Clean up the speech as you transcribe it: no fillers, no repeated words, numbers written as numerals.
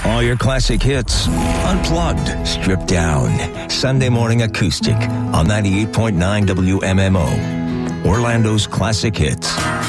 All your classic hits, unplugged, stripped down. Sunday morning acoustic on 98.9 WMMO. Orlando's classic hits.